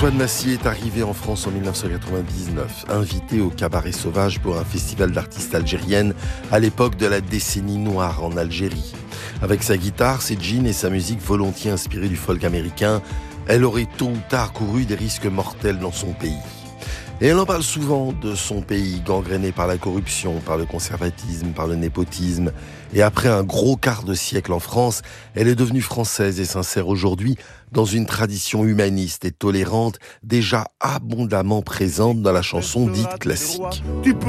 Swan Massy est arrivée en France en 1999, invitée au Cabaret Sauvage pour un festival d'artistes algériennes à l'époque de la décennie noire en Algérie. Avec sa guitare, ses jeans et sa musique volontiers inspirée du folk américain, elle aurait tôt ou tard couru des risques mortels dans son pays. Et elle en parle souvent de son pays, gangréné par la corruption, par le conservatisme, par le népotisme. Et après un gros quart de siècle en France, elle est devenue française et s'insère aujourd'hui dans une tradition humaniste et tolérante déjà abondamment présente dans la chanson dite classique.